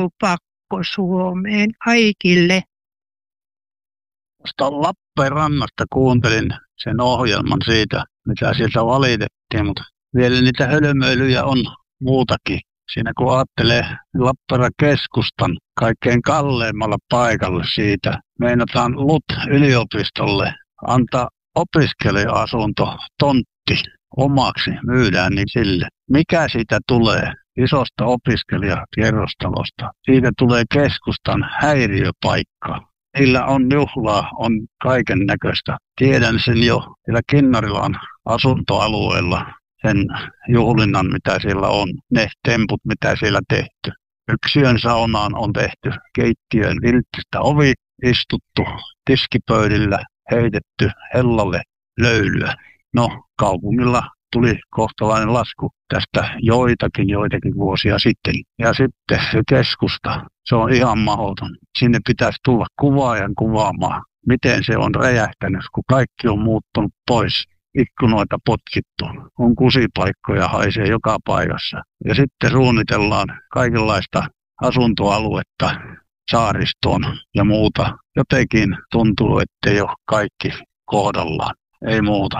koulupakko Suomeen kaikille. Tuosta Lappeenrannasta kuuntelin sen ohjelman siitä, mitä sieltä valitettiin, mutta vielä niitä hölmöilyjä on muutakin. Siinä kun ajattelee Lappeenrannan keskustan kaikkein kalleimmalla paikalla siitä, meinataan LUT-yliopistolle antaa opiskelija-asunto, tontti omaksi, myydään niin sille. Mikä siitä tulee isosta opiskelijakerrostalosta? Siitä tulee keskustan häiriöpaikka. Niillä on juhlaa, on kaiken näköistä. Tiedän sen jo siellä Kinnarilan asuntoalueella, sen juhlinnan, mitä siellä on, ne temput, mitä siellä tehty. Yksiön saunaan on tehty keittiön vilttistä ovi, istuttu tiskipöydillä, heitetty hellalle löylyä. No, kaupungilla tuli kohtalainen lasku tästä joitakin vuosia sitten. Ja sitten se keskusta, se on ihan mahdoton. Sinne pitäisi tulla kuvaajan kuvaamaan, miten se on räjähtänyt, kun kaikki on muuttunut pois. Ikkunoita potkittu, on kusipaikkoja, haisee joka paikassa. Ja sitten suunnitellaan kaikenlaista asuntoaluetta saaristoon ja muuta. Jotenkin tuntuu, ettei ole kaikki kohdallaan. Ei muuta.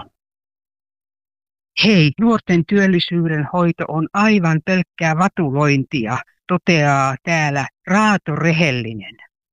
Hei, nuorten työllisyyden hoito on aivan pelkkää vatulointia, toteaa täällä Raato Rehellinen.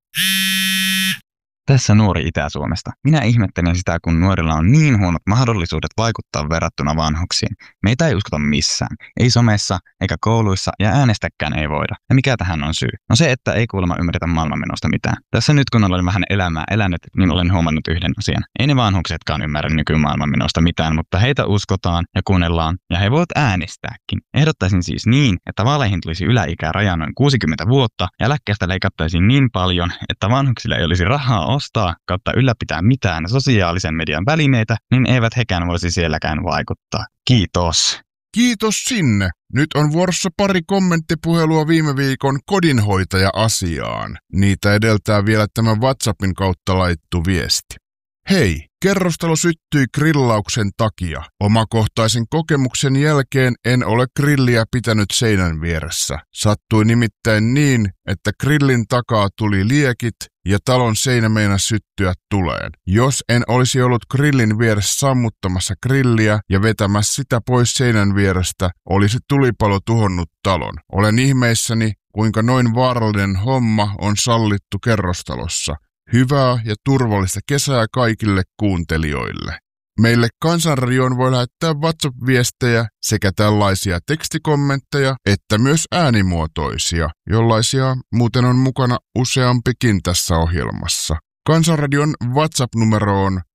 Tässä nuori Itä-Suomesta. Minä ihmettelen sitä, kun nuorilla on niin huonot mahdollisuudet vaikuttaa verrattuna vanhuksiin. Meitä ei uskota missään. Ei somessa, eikä kouluissa, ja äänestäkään ei voida. Ja mikä tähän on syy? No se, että ei kuulemma ymmärretä maailmanmenosta mitään. Tässä nyt, kun olen vähän elämää elänyt, niin olen huomannut yhden asian. Ei ne vanhuksetkaan ymmärrä nykymaailmanmenosta mitään, mutta heitä uskotaan ja kuunnellaan, ja he voivat äänestääkin. Ehdottaisin siis niin, että vaaleihin tulisi yläikää raja noin 60 vuotta, ja eläkkeestä leikattaisiin niin paljon, että vanhuksilla ei olisi rahaa ostaa kautta ylläpitää mitään sosiaalisen median välineitä, niin eivät hekään voisi sielläkään vaikuttaa. Kiitos. Kiitos sinne. Nyt on vuorossa pari kommenttipuhelua viime viikon kodinhoitaja-asiaan. Niitä edeltää vielä tämän WhatsAppin kautta laittu viesti. Hei, kerrostalo syttyi grillauksen takia. Omakohtaisen kokemuksen jälkeen en ole grilliä pitänyt seinän vieressä. Sattui nimittäin niin, että grillin takaa tuli liekit ja talon seinä meinasi syttyä tuleen. Jos en olisi ollut grillin vieressä sammuttamassa grilliä ja vetämässä sitä pois seinän vierestä, olisi tulipalo tuhonnut talon. Olen ihmeissäni, kuinka noin vaarallinen homma on sallittu kerrostalossa. Hyvää ja turvallista kesää kaikille kuuntelijoille. Meille Kansanradioon voi lähettää WhatsApp-viestejä sekä tällaisia tekstikommentteja että myös äänimuotoisia, jollaisia muuten on mukana useampikin tässä ohjelmassa. Kansanradion WhatsApp-numero on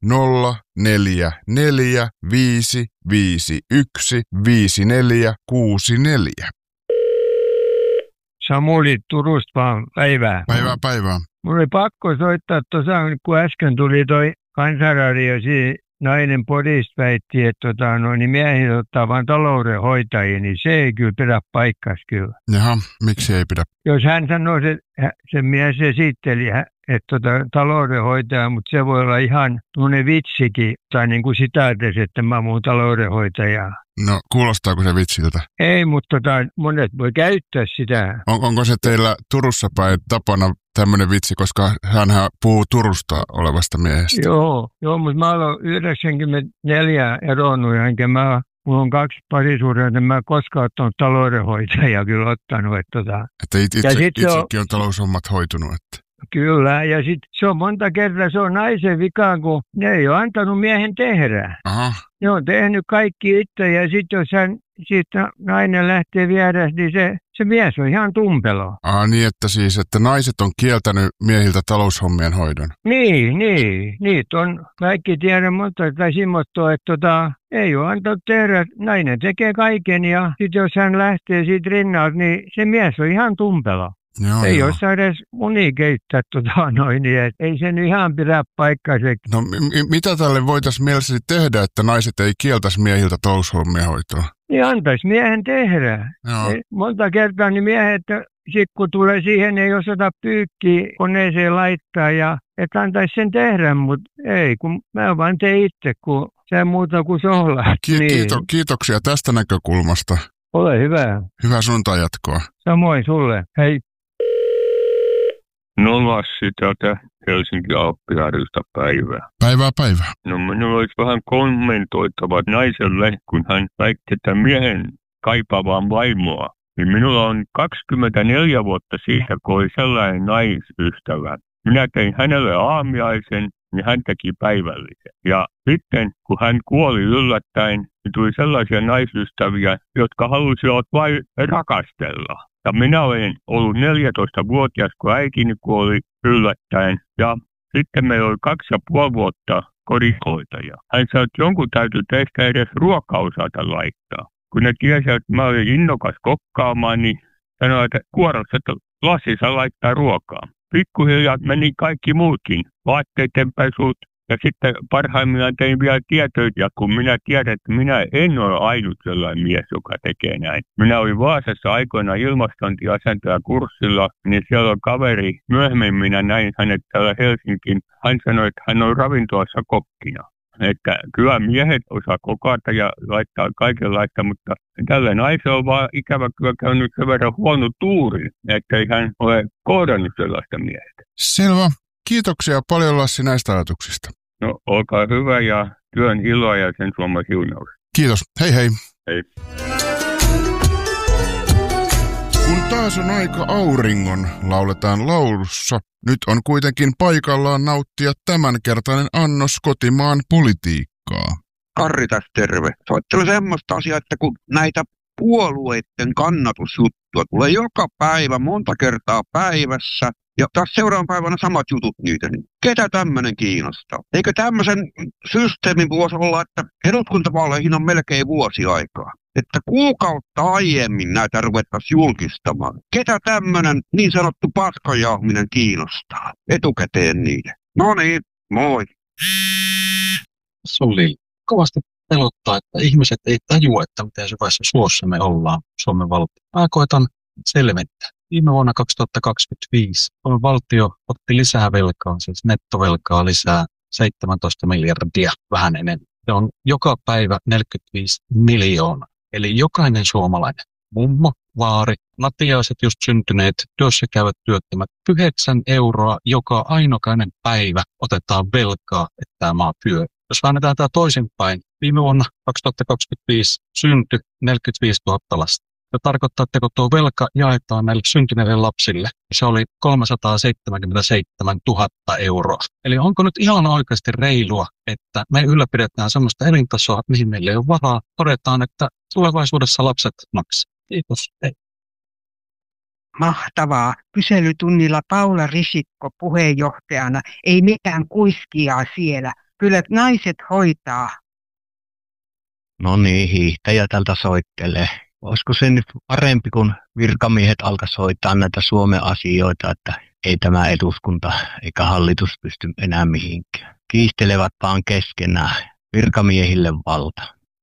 044 551 5464. Samuli Turusta vaan päivää. Päivää. Mulla oli pakko soittaa tuossa, kun äsken tuli toi Kansanradio, nainen podista väitti, että niin miehet ottaa vaan taloudenhoitajia, niin se ei kyllä pidä paikkas kyllä. Jaha, miksi ei pidä? Jos hän sanoo, se mies esitteli, että taloudenhoitaja, mutta se voi olla ihan tuonne vitsikin, tai niin kuin sitaates, että mä muun taloudenhoitajaa. No, kuulostaako se vitsiltä? Ei, mutta monet voi käyttää sitä. Onko se teillä Turussa päin tapana tämmöinen vitsi, koska hänhän puhuu Turusta olevasta miehestä? Joo, mutta mä olen 94 eronnut, enkä mulla on 2 parisuuden, että mä en koskaan ottanut taloudenhoitajaa kyllä ottanut. Että itsekin on taloushommat hoitunut. Että. Kyllä, ja sitten se on monta kertaa, se on naisen vika, kun ne ei ole antanut miehen tehdä. Aha. Ne on tehnyt kaikki itse, ja sitten jos nainen lähtee vierestä, niin se mies on ihan tumpelo. Niin, että naiset on kieltänyt miehiltä taloushommien hoidon. Niin, niitä on kaikki tiedän monta tai simottua, että ei ole antanut tehdä. Nainen tekee kaiken, ja sitten jos hän lähtee siitä rinnalta, niin se mies on ihan tumpelo. Ei osaa edes unia keittää niin ei se nyt ihan pidä paikkansa. No mitä tälle voitaisiin mielessäni tehdä, että naiset ei kieltäisi miehiltä taloushommia hoitoa? Niin antaisi miehen tehdä. Monta kertaa niin miehet, sitten kun tulee siihen, ei osata pyykkiä koneeseen laittaa ja että antaisi sen tehdä, mutta ei, kun mä vaan teen itse, kun se muuta kuin sohla. Kiitoksia tästä näkökulmasta. Ole hyvä. Hyvää sunnuntai jatkoa. Samoin sulle. Hei. No Lassi täältä Helsingin Alppiharjusta päivää. Päivää. No minulla olisi vähän kommentoitava naiselle, kun hän väitti, että miehen kaipaavan vaimoa. Niin minulla on 24 vuotta siitä, kun oli sellainen naisystävä. Minä tein hänelle aamiaisen, niin hän teki päivällisen. Ja sitten, kun hän kuoli yllättäen, niin tuli sellaisia naisystäviä, jotka halusivat vain rakastella. Ja minä olen ollut 14-vuotias, kun äitini kuoli yllättäen. Ja sitten meillä oli 2,5 vuotta kodinhoitaja. Hän sanoi, että jonkun täytyy teistä edes ruokaa osata laittaa. Kun ne tiesivät, että mä olin innokas kokkaamaan, niin sanoi, että kuorossa, että Lassi saa laittaa ruokaa. Pikkuhiljaa meni kaikki muutkin, vaatteiden pesut ja sitten parhaimmillaan tein vielä tietoja, kun minä tiedän, että minä en ole ainut sellainen mies, joka tekee näin. Minä olin Vaasassa aikoina ilmastointiasentojakurssilla, niin siellä on kaveri, myöhemmin minä näin hänet täällä Helsinkiin. Hän sanoi, että hän on ravintolassa kokkina. Että kyllä miehet osaa kokata ja laittaa kaikenlaista, mutta tällä naisella on vaan ikävä kyllä käynyt sen verran huono tuuri, että ei hän ole kohdannut sellaista miestä. Selvä. Kiitoksia paljon Lassi näistä ajatuksista. No olkaa hyvä ja työn iloa ja sen Suomen siunaus. Kiitos. Hei hei. Hei. Kun taas on aika auringon, lauletaan laulussa. Nyt on kuitenkin paikallaan nauttia tämänkertainen annos kotimaan politiikkaa. Karri tässä terve. Soittelen semmoista asiaa, että kun näitä puolueiden kannatusjuttuja tulee joka päivä, monta kertaa päivässä, ja taas seuraavan päivänä samat jutut niitä, niin ketä tämmöinen kiinnostaa? Eikö tämmöisen systeemin voisi olla, että eduskuntavaaleihin on melkein vuosi aikaa? Että kuukautta aiemmin näitä ruvettaisiin julkistamaan. Ketä tämmöinen niin sanottu paskajauhminen kiinnostaa? Etukäteen niitä. No niin, moi. Suli, kovasti pelottaa, että ihmiset ei tajua, että miten syvässä suossa me ollaan Suomen valtio. Mä koitan selventää. Viime vuonna 2025 Suomen valtio otti lisää velkaa, siis nettovelkaa lisää 17 miljardia, vähän enemmän. Se on joka päivä 45 miljoonaa. Eli jokainen suomalainen, mummo, vaari, natiaiset just syntyneet, työssäkäyvät työttömät, 9 euroa joka ainokainen päivä otetaan velkaa, että tämä maa pyörii. Jos väännetään tämä toisinpäin, viime vuonna 2025 syntyi 45 000 lasta. Se tarkoittaa, että kun tuo velka jaetaan näille syntyneille lapsille, se oli 377 000 euroa. Eli onko nyt ihan oikeasti reilua, että me ylläpidetään sellaista elintasoa, mihin meillä ei ole varaa. Todetaan, että tulevaisuudessa lapset maksaa. Kiitos. Hei. Mahtavaa. Kyselytunnilla Paula Risikko puheenjohtajana. Ei mitään kuiskia siellä. Kyllä naiset hoitaa. No niin, hiihtäjä tältä soittelee. Olisiko se nyt parempi, kun virkamiehet alkaisi hoitaa näitä Suomen asioita, että ei tämä eduskunta eikä hallitus pysty enää mihinkään. Kiistelevät vaan keskenään. Virkamiehille valta.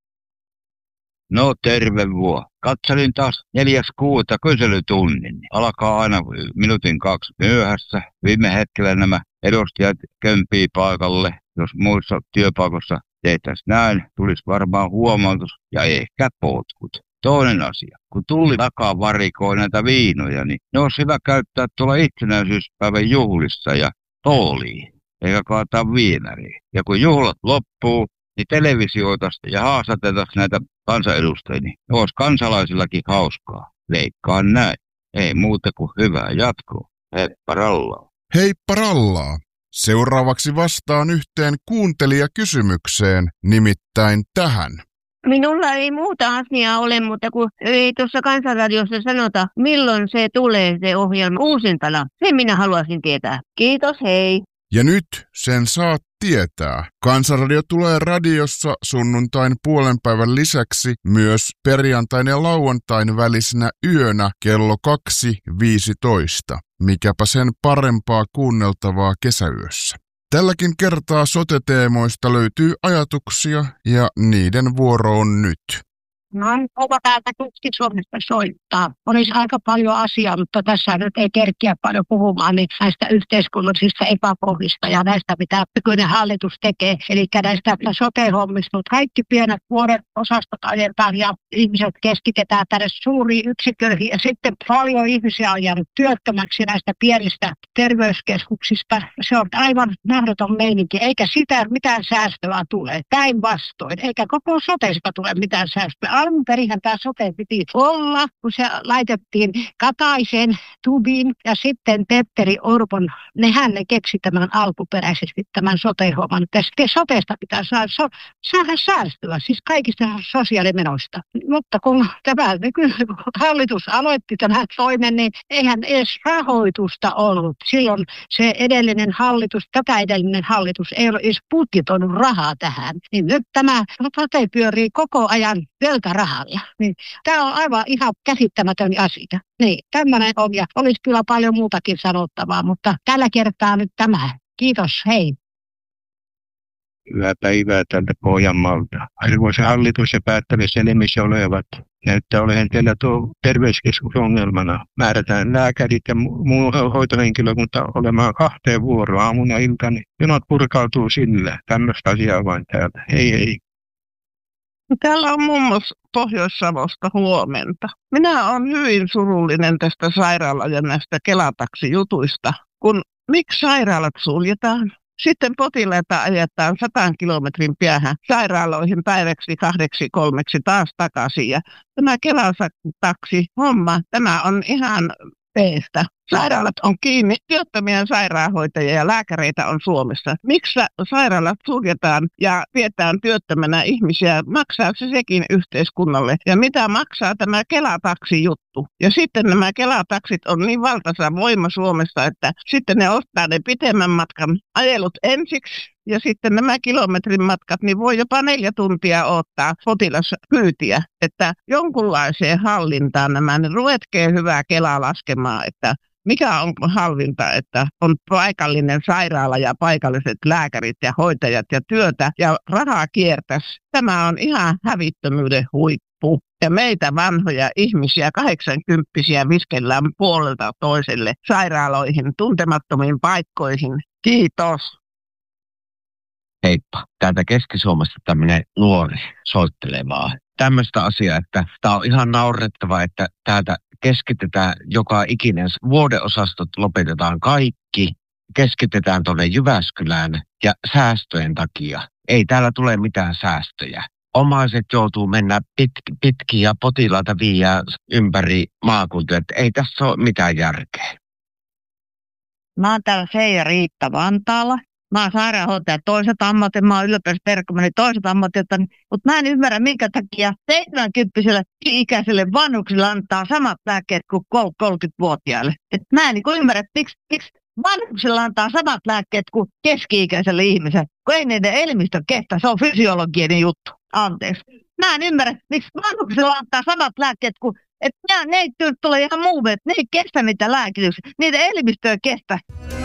No terve vuo. Katselin taas 4.6. kyselytunnin. Alkaa aina minuutin 2 myöhässä. Viime hetkellä nämä edustajat kömpii paikalle. Jos muissa työpaikoissa tehtäisiin näin, tulisi varmaan huomautus ja ehkä potkut. Toinen asia, kun Tulli takaa varikoi näitä viinoja, niin ne olisi hyvä käyttää tuolla itsenäisyyspäivän juhlissa ja tooliin, eikä kaataa viemäriin. Ja kun juhlat loppuu, niin televisioitaisiin ja haastateltaisiin näitä kansanedustajia, niin olisi kansalaisillakin hauskaa. Leikkaan näin. Ei muuta kuin hyvää jatkoa. Heippa rallaa. Heippa rallaa. Seuraavaksi vastaan yhteen kuuntelijakysymykseen, nimittäin tähän. Minulla ei muuta asiaa ole, mutta kun ei tuossa Kansanradiossa sanota, milloin se tulee se ohjelma uusintana. Sen minä haluaisin tietää. Kiitos, hei. Ja nyt sen saat tietää. Kansanradio tulee radiossa sunnuntain puolen päivän lisäksi myös perjantain ja lauantain välisenä yönä kello 2.15. Mikäpä sen parempaa kuunneltavaa kesäyössä. Tälläkin kertaa sote-teemoista löytyy ajatuksia ja niiden vuoro on nyt. No, onko täältä Keski-Suomesta soittaa? Olisi aika paljon asiaa, mutta tässä nyt ei kerkiä paljon puhumaan niin näistä yhteiskunnallisista epäkohdista ja näistä, mitä nykyinen hallitus tekee. Eli näistä sote-hommista, kaikki pienet vuoden osastot ajetaan ja ihmiset keskitetään tänne suuriin yksiköihin. Ja sitten paljon ihmisiä on jäänyt työttömäksi näistä pienistä terveyskeskuksista. Se on aivan mahdoton meininki, eikä sitä mitään säästöä tule. Päinvastoin, eikä koko sotesta tule mitään säästöä. Alun perinhän tämä sote piti olla, kun se laitettiin Kataisen, Tubin ja sitten Petteri Orpon. Nehän ne keksi tämän alkuperäisesti, tämän sote-homman. Sotesta pitää saada säästöä, siis kaikista sosiaalimenoista. Mutta kun tämä hallitus aloitti tämän toimen, niin eihän edes rahoitusta ollut. Silloin se edellinen hallitus, tätä edellinen hallitus ei ole edes budjetoinut rahaa tähän. Niin nyt tämä sote pyörii koko ajan velkarahalla. Niin, tämä on aivan ihan käsittämätön asia. Niin, tämmöinen on ja olisi kyllä paljon muutakin sanottavaa, mutta tällä kertaa nyt tämä. Kiitos, hei. Hyvää päivää tältä Pohjanmaalta. Arvoisa hallitus ja päättämiselimissä olevat. Näyttää olevan teillä tuo terveyskeskus ongelmana. Määrätään lääkärit ja muu hoitohenkilökunta olemaan 2 vuoroa aamuna ja iltani. Jonot purkautuu sillä. Tämmöistä asiaa vain täältä. Hei hei. Täällä on muun muassa Pohjois-Savosta huomenta. Minä olen hyvin surullinen tästä sairaala- ja näistä Kelataksijutuista, kun miksi sairaalat suljetaan? Sitten potilaita ajetaan 100 kilometrin päähän sairaaloihin päiväksi 2-3 taas takaisin. Ja tämä Kelataksi-homma, tämä on ihan peestä. Sairaalat on kiinni, työttömiä sairaanhoitajia ja lääkäreitä on Suomessa. Miksi sairaalat suljetaan ja pidetään työttömänä ihmisiä? Maksaa sekin yhteiskunnalle? Ja mitä maksaa tämä Kelataksi-juttu? Ja sitten nämä Kelataksit on niin valtaisa voima Suomessa, että sitten ne ottaa ne pitemmän matkan ajelut ensiksi. Ja sitten nämä kilometrin matkat, niin voi jopa 4 tuntia odottaa potilaskyytiä. Että jonkunlaiseen hallintaan nämä, ne ruvetkee hyvää Kelaa laskemaan, että mikä on halvinta, että on paikallinen sairaala ja paikalliset lääkärit ja hoitajat ja työtä ja rahaa kiertäisi. Tämä on ihan hävittömyyden huippu. Ja meitä vanhoja ihmisiä, 80-vuotiaita viskellään puolelta toiselle sairaaloihin, tuntemattomiin paikkoihin. Kiitos. Heippa, täältä Keski-Suomesta tämmöinen nuori soittelee vaan. Tämmöistä asiaa, että tämä on ihan naurettava, että täältä keskitetään joka ikinen, vuodeosastot lopetetaan kaikki, keskitetään tuonne Jyväskylään ja säästöjen takia. Ei täällä tule mitään säästöjä. Omaiset joutuu mennä pitkin ja potilaita viiää ympäri maakuntia, että ei tässä ole mitään järkeä. Mä oon täällä Seija Riitta Vantaalla. Mä oon sairaanhoitaja toiset ammatit, mä oon yliopistoperkkomani toiset ammatit, mutta mä en ymmärrä minkä takia 70-vuotiaille ikäisille vanhuksille antaa samat lääkkeet kuin 30-vuotiaille. Et mä en ymmärrä, miksi vanhuksilla antaa samat lääkkeet kuin keski-ikäiselle ihmiselle, kun ei niiden elimistö kestä, se on fysiologinen juttu. Anteeksi. Mä en ymmärrä, miksi vanhuksilla antaa samat lääkkeet kuin, että ne ei tule ihan muuta, että ne ei kestä niitä lääkityksiä, niiden elimistö ei kestä.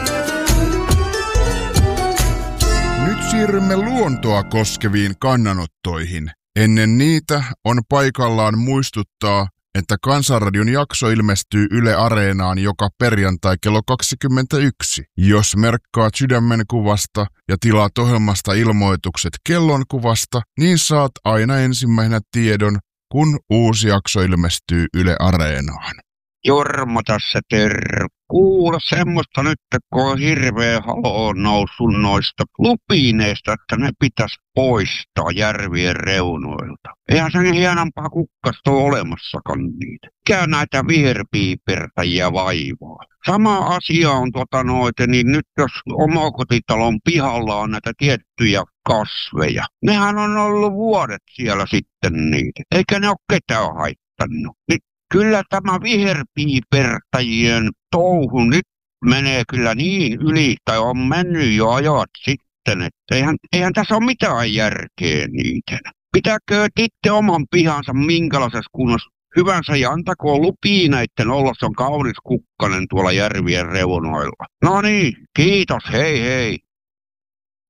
Nyt siirrymme luontoa koskeviin kannanottoihin. Ennen niitä on paikallaan muistuttaa, että Kansanradion jakso ilmestyy Yle Areenaan joka perjantai kello 21. Jos merkkaat sydämenkuvasta ja tilaat ohjelmasta ilmoitukset kellonkuvasta, niin saat aina ensimmäisenä tiedon, kun uusi jakso ilmestyy Yle Areenaan. Jorma tässä kuule semmoista nyt, kun on hirveä halo noussut noista lupineista, että ne pitäisi poistaa järvien reunoilta. Eihän sen hienompaa kukkasta ole olemassakaan niitä. Mikä näitä viherpiipertäjiä vaivaa? Sama asia on niin nyt jos omakotitalon pihalla on näitä tiettyjä kasveja. Nehän on ollut vuodet siellä sitten niitä, eikä ne ole ketään haittanut. Kyllä tämä viherpiipertäjien touhu nyt menee kyllä niin yli, tai on mennyt jo ajat sitten, että eihän tässä ole mitään järkeä niitä. Pitäkö itse oman pihansa minkälaisessa kunnossa hyvänsä ja antakoon lupia näitten olla, se on kaunis kukkanen tuolla järvien reunoilla. No niin, kiitos, hei hei.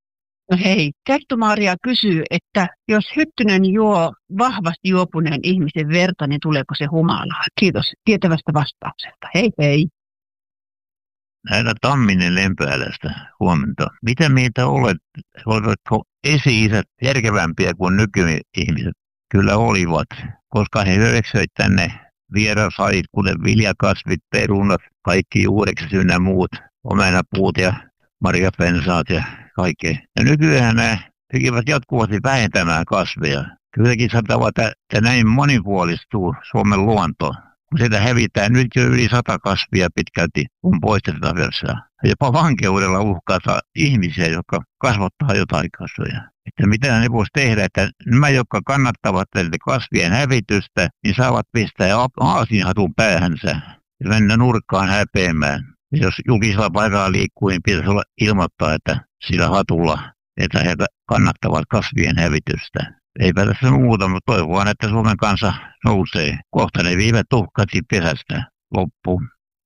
No hei, Kerttu-Maria kysyy, että jos Hyttynen juo vahvasti juopuneen ihmisen verta, niin tuleeko se humalaa? Kiitos tietävästä vastauksesta. Hei hei. Näillä Tamminen Lempäälästä huomenta. Mitä mieltä olet? Olivatko esi-isät järkevämpiä kuin nykyihmiset? Kyllä olivat, koska he hyöksivät tänne vieraslajit, kuten viljakasvit, perunat, kaikki juurekset ynnä muut, omenapuut ja marjapensaat ja kaikkea. Ja nykyään ne tekivät jatkuvasti vähentämään kasveja. Kylläkin saattaa, että näin monipuolistuu Suomen luonto. Kun sitä hävitään nyt jo yli 100 kasvia pitkälti, kun poistetaan versaa. Jopa vankeudella uhkaa ihmisiä, jotka kasvattaa jotain kasveja. Että mitä ne voisi tehdä, että nämä, jotka kannattavat kasvien hävitystä, niin saavat pistää aasinhatun päähänsä ja mennä nurkkaan häpeämään. Ja jos julkisella paikalla liikkuu, niin pitäisi olla ilmoittaa, että sillä hatulla, että he kannattavat kasvien hävitystä. Eipä tässä muuta, mutta toivon, että Suomen kansa nousee. Kohta ne viivät tuhkati pesästä loppuun.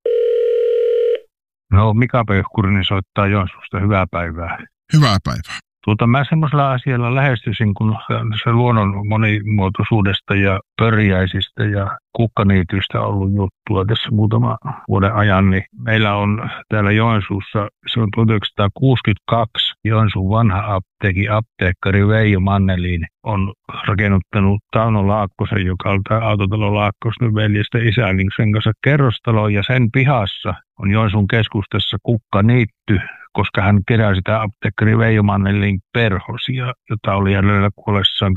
No, Mika Pehkurinen soittaa Joensuusta. Hyvää päivää. Hyvää päivää. Mä semmoisella asialla lähestyisin, kun se luonnon monimuotoisuudesta ja pörjäisistä ja kukkaniityistä on ollut juttua tässä muutama vuoden ajan, niin meillä on täällä Joensuussa, se on 1962, Joensuun vanha apteekkari Veijo Mannelin on rakennuttanut Tauno Laakkosen, joka on tämä autotalo Laakkosen veljesten isä, niin sen kanssa kerrostalo, ja sen pihassa on Joensuun keskustassa kukkaniitty, koska hän keräsi sitä apteekkari Veijo Mannelin perhosia, jota oli jäljellä kuollessaan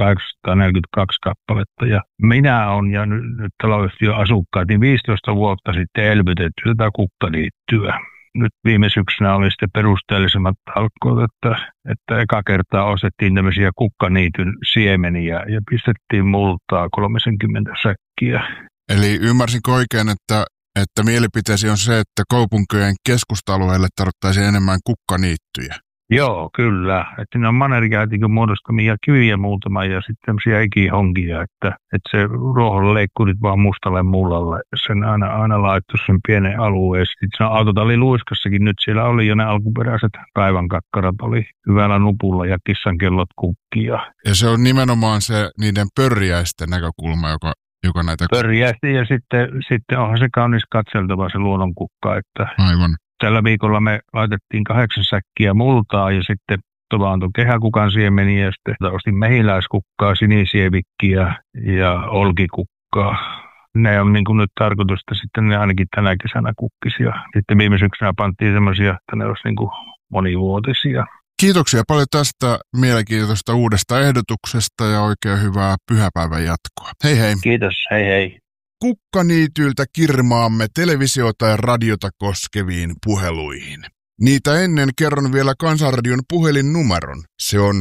842 kappaletta. Ja minä olen ja nyt taloyhtiön asukkaat, niin 15 vuotta sitten elvytetty tätä kukkaniittyä. Nyt viime syksynä oli sitten perusteellisemmat talkoot, että eka kertaa ostettiin tämmöisiä kukkaniityn siemeniä ja pistettiin multaa 30 säkkiä. Eli ymmärsinkö oikein, että mielipiteesi on se, että kaupunkien keskusta-alueelle tarvittaisiin enemmän kukkaniittyjä? Joo, kyllä. Että siinä on mannerjäätikön muodostamia kiviä muutama ja sitten tämmöisiä ikihonkia, että se ruohonleikkurit vaan mustalle mullalle. Sen aina laittoi sen pienen alueen. Sitten se autotalli Luiskassakin nyt siellä oli jo ne alkuperäiset päivänkakkarat, oli hyvällä nupulla ja kissankellot kukkia. Ja se on nimenomaan se niiden pörjäisten näkökulma, joka näitä... Pörjäisten ja sitten onhan se kaunis katseltava se luonnonkukka, että... Aivan. Tällä viikolla me laitettiin 8 säkkiä multaa ja sitten antoi kehäkukan siemeniä ja sitten ostin mehiläiskukkaa, sinisievikkiä ja olkikukkaa. Ne on niin kuin nyt tarkoitus, että sitten ne ainakin tänä kesänä kukkisia. Sitten viime syksynä pantiin semmoisia, että ne olisi niin kuin monivuotisia. Kiitoksia paljon tästä mielenkiintoista uudesta ehdotuksesta ja oikein hyvää pyhäpäivän jatkoa. Hei hei. Kiitos, hei hei. Kukkaniityiltä kirmaamme televisiota ja radiota koskeviin puheluihin. Niitä ennen kerron vielä Kansanradion puhelinnumeron. Se on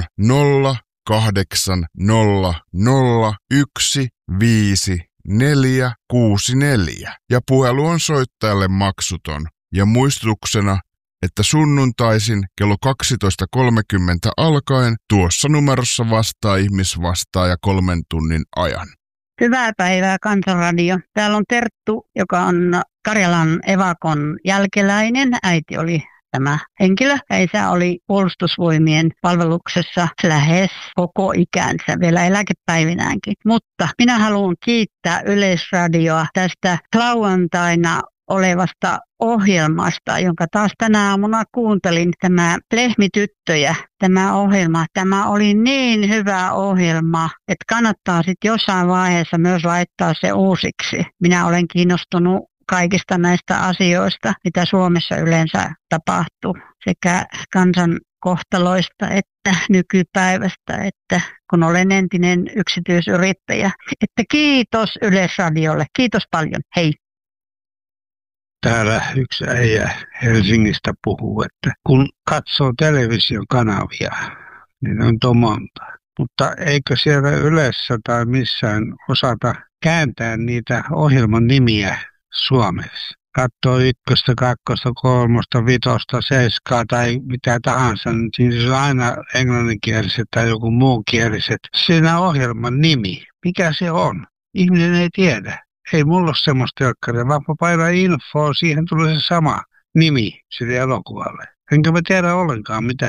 0800155464 ja puhelu on soittajalle maksuton. Ja muistutuksena, että sunnuntaisin kello 12.30 alkaen tuossa numerossa vastaa ihmisvastaaja 3 tunnin ajan. Hyvää päivää, Kansanradio. Täällä on Terttu, joka on Karjalan evakon jälkeläinen. Äiti oli tämä henkilö. Ja isä oli puolustusvoimien palveluksessa lähes koko ikänsä, vielä eläkepäivinäänkin. Mutta minä haluan kiittää Yleisradioa tästä lauantaina olevasta ohjelmasta, jonka taas tänä aamuna kuuntelin, tämä Lehmityttöjä, tämä ohjelma. Tämä oli niin hyvä ohjelma, että kannattaa sitten jossain vaiheessa myös laittaa se uusiksi. Minä olen kiinnostunut kaikista näistä asioista, mitä Suomessa yleensä tapahtuu, sekä kansan kohtaloista että nykypäivästä, että kun olen entinen yksityisyrittäjä. Että kiitos Yleisradiolle. Kiitos paljon. Hei. Täällä yksi äijä Helsingistä puhuu, että kun katsoo television kanavia, niin on monta. Mutta eikö siellä Ylessä tai missään osata kääntää niitä ohjelman nimiä suomeksi? Katsoo 1, 2, 3, 5, 7 tai mitä tahansa, niin siinä on aina englanninkieliset tai joku muunkieliset. Siinä ohjelman nimi, mikä se on? Ihminen ei tiedä. Ei mulla ole semmoista telkkaria, vaan painaa infoa, siihen tulee se sama nimi sille elokuvalle. Enkä mä tiedä ollenkaan, mitä se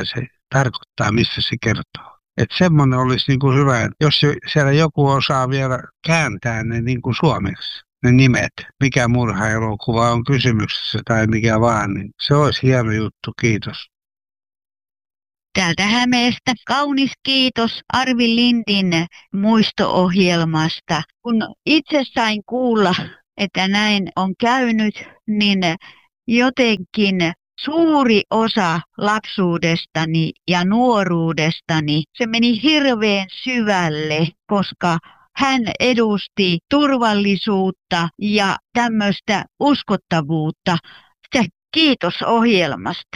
tarkoittaa, missä se kertoo. Että semmoinen olisi niin kuin hyvä, jos siellä joku osaa vielä kääntää ne niin kuin suomeksi, ne nimet, mikä murhaelokuva on kysymyksessä tai mikä vaan, niin se olisi hieno juttu, kiitos. Täältä Hämeestä kaunis kiitos Arvi Lindin muisto-ohjelmasta. Kun itse sain kuulla, että näin on käynyt, niin jotenkin suuri osa lapsuudestani ja nuoruudestani, se meni hirveän syvälle, koska hän edusti turvallisuutta ja tämmöistä uskottavuutta. Kiitos ohjelmasta.